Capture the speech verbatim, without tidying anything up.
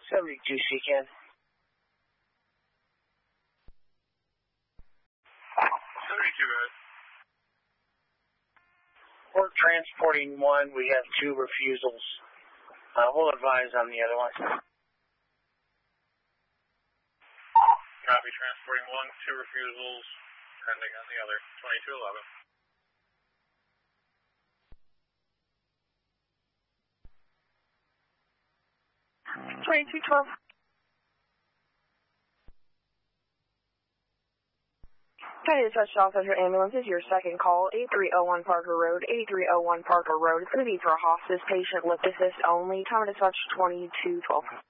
seventy-two Secan. seventy-two, guys. We're transporting one. We have two refusals. Uh, we'll advise on the other one. Copy, transporting one, two refusals, pending on the other. twenty-two eleven. twenty-two twelve. County Dispatch Officer Ambulance is your second call, eighty-three oh one Parker Road, eighty-three oh one Parker Road. It's going to be for a hospice patient, lip assist only. County Dispatch twenty-two twelve.